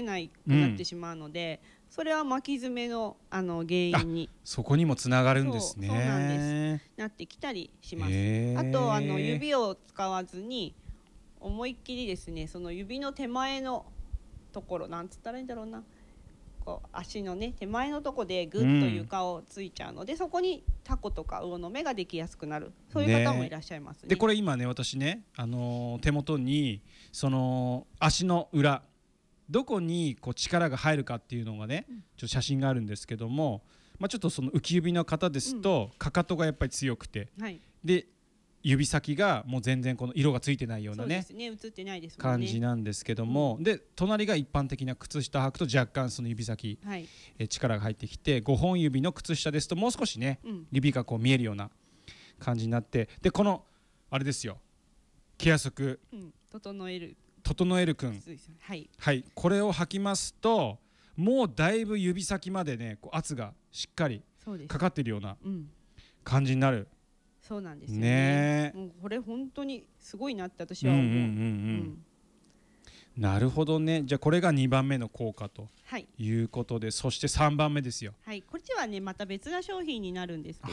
ないくなってしまうので、それは巻き爪の原因にそこにもつながるんですね。 そうなんです。なってきたりします。あと指を使わずに思いっきりですね、その指の手前のところ、なんつったらいいんだろうな、こう足のね手前のところでぐっと床をついちゃうので、そこにタコとか魚の目ができやすくなる、そういう方もいらっしゃいますね。 でこれ今ね、私ね、手元にその足の裏どこにこう力が入るかっていうのがね、ちょっと写真があるんですけども、ちょっとその浮き指の方ですと、かかとがやっぱり強くて、で指先がもう全然この色がついてないようなね、 映ってないですもんね、 感じなんですけども、で隣が一般的な靴下履くと若干その指先、力が入ってきて、5本指の靴下ですともう少しね、指がこう見えるような感じになって、でこのあれですよ、ケア足、整えるくん、これを履きますともうだいぶ指先までねこう圧がしっかりかかっているような感じになる。 そうなんですよね。もうこれ本当にすごいなって私は思う。 なるほどね。じゃあこれが2番目の効果ということで、そして3番目ですよ。 こっちはねまた別な商品になるんですけど、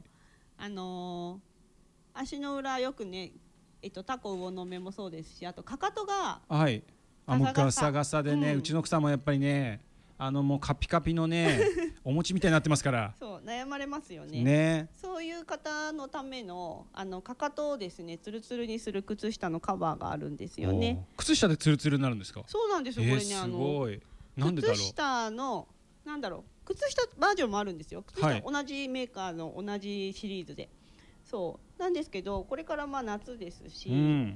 足の裏よくね、タコ魚の目もそうですし、あとかかとがガサガサでね、うちの奥さんもやっぱりね、もうカピカピのねお餅みたいになってますから、 そう悩まれますよね。そういう方のためのかかとをですねツルツルにする靴下のカバーがあるんですよね。 靴下でツルツルになるんですか？ そうなんですよ。これね、 すごい。なんでだろう。 靴下の靴下バージョンもあるんですよ。靴下、同じメーカーの同じシリーズで、そうなんですけど、これから夏ですし、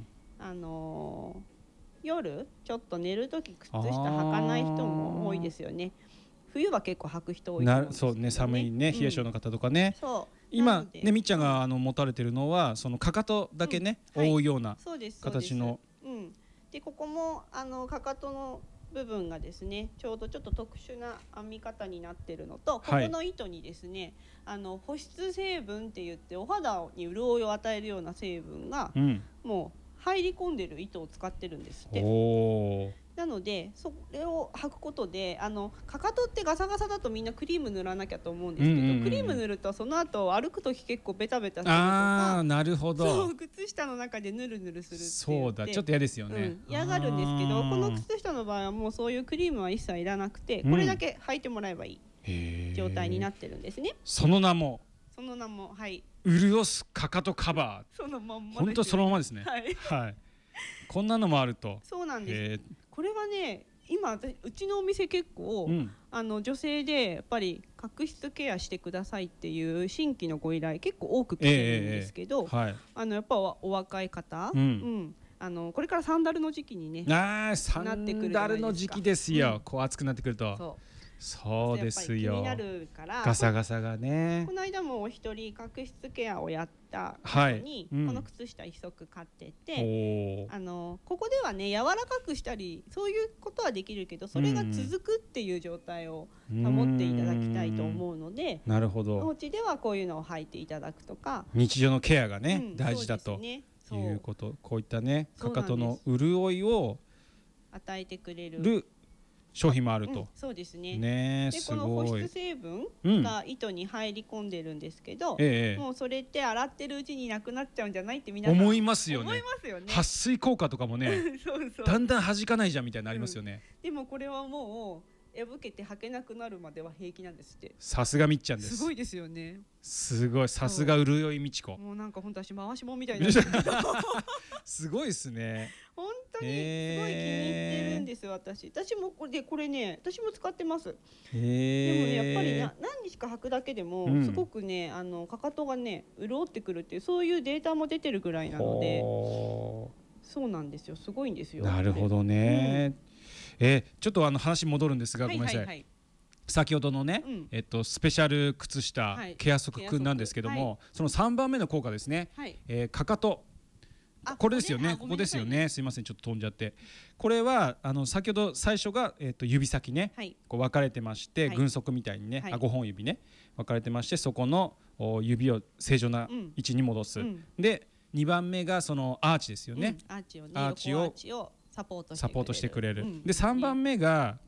夜ちょっと寝るとき靴下履かない人も多いですよね。冬は結構履く人多いと思うんですけどね。 そうね、寒いね、冷え性の方とかね。今ね、みっちゃんが持たれてるのはそのかかとだけね、覆うような形の。 でここもかかとの部分がですね、ちょうどちょっと特殊な編み方になってるのと、ここの糸にですね、保湿成分って言ってお肌に潤いを与えるような成分がもう入り込んでる糸を使ってるんですって。なのでそれを履くことで、かかとってガサガサだとみんなクリーム塗らなきゃと思うんですけど、クリーム塗るとその後歩く時結構ベタベタするとか、 なるほど、 そう靴下の中でヌルヌルするってそうだ、ちょっと嫌ですよね。 嫌がるんですけど、この靴下の場合はもうそういうクリームは一切いらなくて、これだけ履いてもらえばいい状態になってるんですね。 その名も潤すかかとカバー。 そのまんまですよね。 本当そのままですね。こんなのもあると。 そうなんです。これはね、今うちのお店結構、女性でやっぱり角質ケアしてくださいっていう新規のご依頼結構多く来てるんですけど、やっぱお若い方、これからサンダルの時期にね、 サンダルの時期ですよ。こう暑くなってくると。そうですよ。 気になるからガサガサがね。 この間もお一人角質ケアをやった後に、この靴下一足買ってて、ここではね柔らかくしたりそういうことはできるけど、それが続くっていう状態を保っていただきたいと思うので、 なるほど、 お家ではこういうのを履いていただくとか、 日常のケアがね、大事だということ、こういったねかかとの潤いを与えてくれる商品もあると。 そうですね。 でこの保湿成分が糸に入り込んでるんですけど、もうそれって洗ってるうちになくなっちゃうんじゃないって皆さん思いますよね。撥水効果とかもねだんだん弾かないじゃんみたいなのありますよね。 でもこれはもう破けて履けなくなるまでは平気なんですって。 さすがみっちゃんです。 すごいですよね。 すごい、さすが潤いみちこ。 もうなんか本当私回しもんみたいなすごいですね。 本当にすごい気に入ってるんですよ。私もこれね、私も使ってます。でもね、やっぱり何日か履くだけでもすごくね、かかとがね潤ってくるっていう、そういうデータも出てるぐらいなので、そうなんですよ。すごいんですよ。 なるほどね。ちょっと話戻るんですが、ごめんなさい。先ほどのね、スペシャル靴下ケア足くんなんですけども、その3番目の効果ですね、かかと、これですよね。ここですよね。すいません、ちょっと飛んじゃって。これは先ほど最初が指先ね、こう分かれてまして、軍足みたいにね、5本指ね分かれてまして、そこの指を正常な位置に戻す。で2番目がそのアーチですよね。アーチをサポートしてくれる。で3番目が